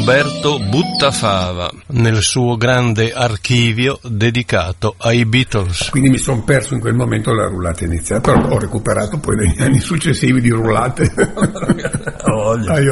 Roberto Buttafava nel suo grande archivio dedicato ai Beatles. Quindi mi sono perso in quel momento la rullata iniziale, però ho recuperato poi negli anni successivi di rullate.